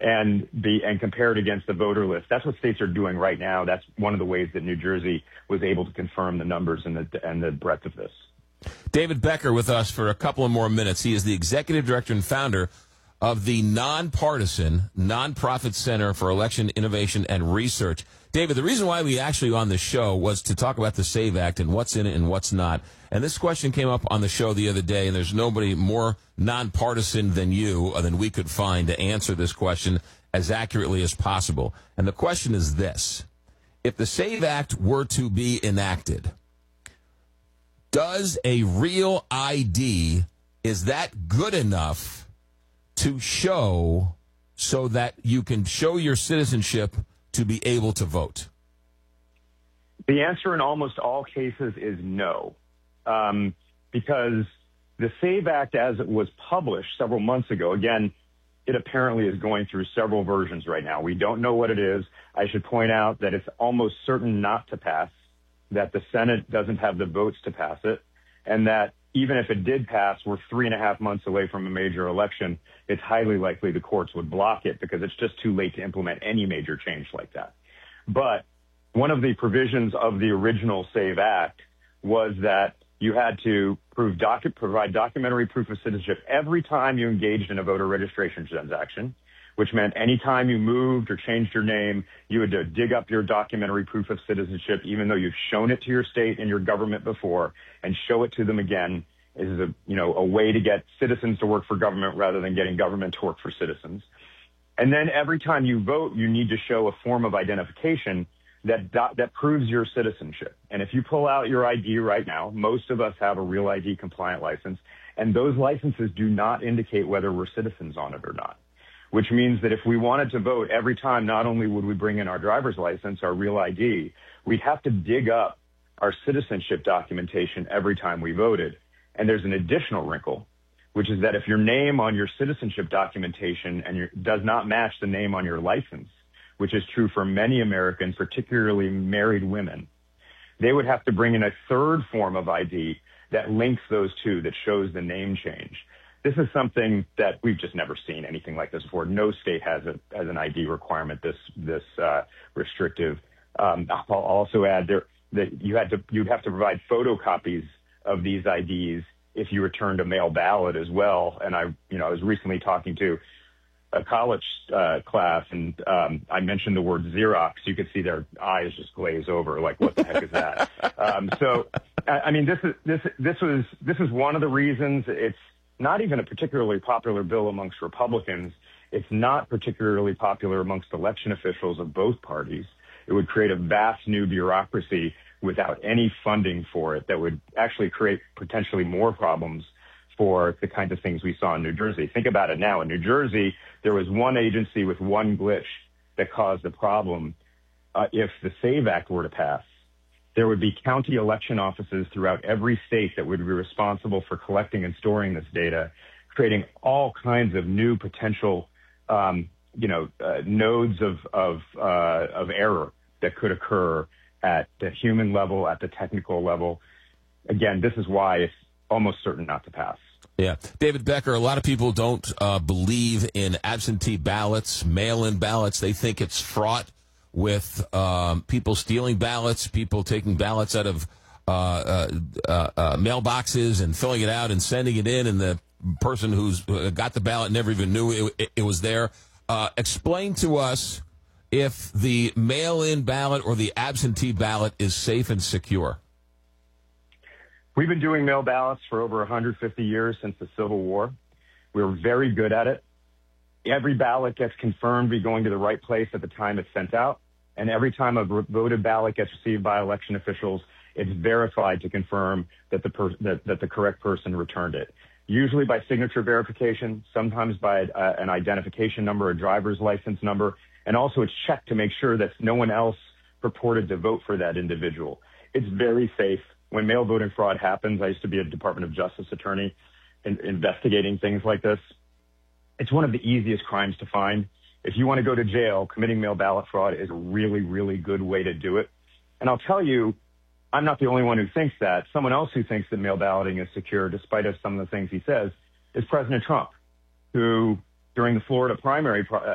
and compare it against the voter list. That's what states are doing right now. That's one of the ways that New Jersey was able to confirm the numbers and the breadth of this. David Becker with us for a couple of more minutes. He is the executive director and founder of the nonpartisan Nonprofit Center for Election Innovation and Research. David, the reason why we actually on the show was to talk about the SAVE Act and what's in it and what's not. And this question came up on the show the other day, and there's nobody more nonpartisan than you, than we could find to answer this question as accurately as possible. And the question is this. If the SAVE Act were to be enacted, does a real ID, is that good enough to show so that you can show your citizenship to be able to vote? The answer in almost all cases is no, because the SAVE Act, as it was published several months ago, again, it apparently is going through several versions right now. We don't know what it is. I should point out that it's almost certain not to pass, that the Senate doesn't have the votes to pass it, and that even if it did pass, we're 3.5 months away from a major election. It's highly likely the courts would block it because it's just too late to implement any major change like that. But one of the provisions of the original SAVE Act was that you had to provide documentary proof of citizenship every time you engaged in a voter registration transaction, which meant any time you moved or changed your name, you had to dig up your documentary proof of citizenship, even though you've shown it to your state and your government before, and show it to them again is a way to get citizens to work for government rather than getting government to work for citizens. And then every time you vote, you need to show a form of identification that proves your citizenship. And if you pull out your ID right now, most of us have a Real ID compliant license, and those licenses do not indicate whether we're citizens on it or not, which means that if we wanted to vote every time, not only would we bring in our driver's license, our Real ID, we'd have to dig up our citizenship documentation every time we voted. And there's an additional wrinkle, which is that if your name on your citizenship documentation does not match the name on your license, which is true for many Americans, particularly married women, they would have to bring in a third form of ID that links those two, that shows the name change. This is something that we've just never seen anything like this before. No state has an ID requirement this restrictive. I'll also add that you'd have to provide photocopies of these IDs if you returned a mail ballot as well. And I was recently talking to a college class, and I mentioned the word Xerox. You could see their eyes just glaze over, like, what the heck is that? So, I mean, this was one of the reasons. It's not even a particularly popular bill amongst Republicans. It's not particularly popular amongst election officials of both parties. It would create a vast new bureaucracy without any funding for it that would actually create potentially more problems for the kinds of things we saw in New Jersey. Think about it now. In New Jersey, there was one agency with one glitch that caused a problem. If the SAVE Act were to pass, there would be county election offices throughout every state that would be responsible for collecting and storing this data, creating all kinds of new potential, nodes of error that could occur at the human level, at the technical level. Again, this is why it's almost certain not to pass. Yeah. David Becker, a lot of people don't believe in absentee ballots, mail-in ballots. They think it's fraught with people stealing ballots, people taking ballots out of mailboxes and filling it out and sending it in, and the person who's got the ballot never even knew it was there. Explain to us if the mail-in ballot or the absentee ballot is safe and secure. We've been doing mail ballots for over 150 years, since the Civil War. We're very good at it. Every ballot gets confirmed to be going to the right place at the time it's sent out. And every time a voted ballot gets received by election officials, it's verified to confirm that the correct person returned it. Usually by signature verification, sometimes by an identification number, a driver's license number, and also it's checked to make sure that no one else purported to vote for that individual. It's very safe. When mail voting fraud happens, I used to be a Department of Justice attorney investigating things like this. It's one of the easiest crimes to find. If you want to go to jail, committing mail ballot fraud is a really, really good way to do it. And I'll tell you, I'm not the only one who thinks that. Someone else who thinks that mail balloting is secure, despite of some of the things he says, is President Trump, who during the Florida primary